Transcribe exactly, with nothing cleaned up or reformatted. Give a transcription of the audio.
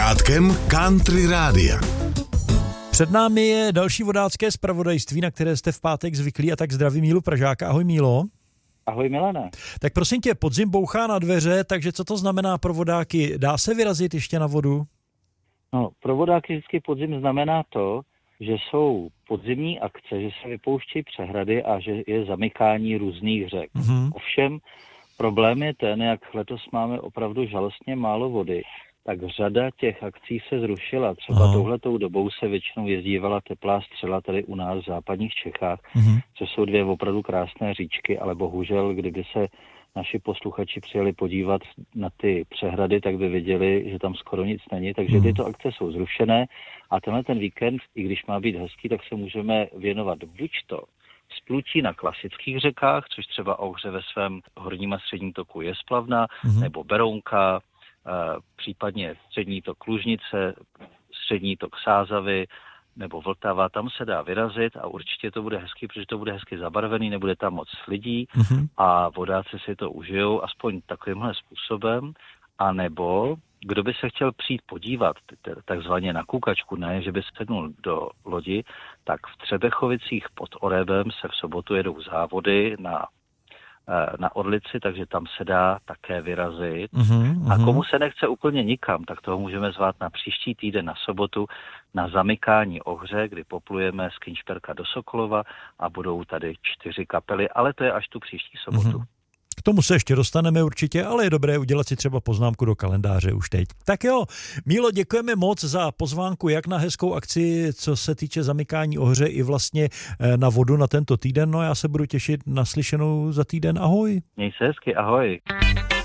Vodátkem Country Rádia. Před námi je další vodácké zpravodajství, na které jste v pátek zvyklí, a tak zdravím Mílu Pražáka. Ahoj Mílo. Ahoj Milane. Tak prosím tě, podzim bouchá na dveře, takže co to znamená pro vodáky? Dá se vyrazit ještě na vodu? No, pro vodáky vždycky podzim znamená to, že jsou podzimní akce, že se vypouštějí přehrady a že je zamykání různých řek. Mm-hmm. Ovšem, problém je ten, jak letos máme opravdu žalostně málo vody, tak řada těch akcí se zrušila. Třeba Aha. touhletou dobou se většinou jezdívala Teplá střela tady u nás v západních Čechách, mm-hmm. což jsou dvě opravdu krásné říčky, ale bohužel, kdyby se naši posluchači přijeli podívat na ty přehrady, tak by viděli, že tam skoro nic není, takže tyto akce jsou zrušené a tenhle ten víkend, i když má být hezký, tak se můžeme věnovat buď to splutí na klasických řekách, což třeba Ohře ve svém horním a středním toku je splavná, mm-hmm. nebo Berounka, případně střední tok Lužnice, střední tok Sázavy nebo Vltava, tam se dá vyrazit a určitě to bude hezky, protože to bude hezky zabarvený, nebude tam moc lidí mm-hmm. a vodáci si to užijou aspoň takovýmhle způsobem, anebo kdo by se chtěl přijít podívat takzvaně na koukačku, ne, že by sednul do lodi, tak v Třebechovicích pod Orebem se v sobotu jedou závody na na Orlici, takže tam se dá také vyrazit. Mm-hmm. A komu se nechce úplně nikam, tak toho můžeme zvát na příští týden na sobotu na zamykání Ohře, kdy poplujeme z Kynšperka do Sokolova a budou tady čtyři kapely, ale to je až tu příští sobotu. Mm-hmm. K tomu se ještě dostaneme určitě, ale je dobré udělat si třeba poznámku do kalendáře už teď. Tak jo, Mílo, děkujeme moc za pozvánku jak na hezkou akci, co se týče zamykání Ohře, i vlastně na vodu na tento týden. No já se budu těšit na slyšenou za týden. Ahoj. Měj se hezky, ahoj.